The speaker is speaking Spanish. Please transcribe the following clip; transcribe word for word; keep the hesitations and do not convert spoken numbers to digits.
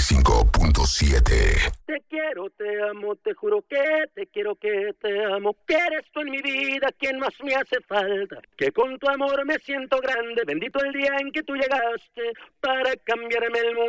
cinco punto siete. Te quiero, te amo, te juro que te quiero, que te amo, que eres tú en mi vida quien más me hace falta, que con tu amor me siento grande, bendito el día en que tú llegaste para cambiarme el mundo.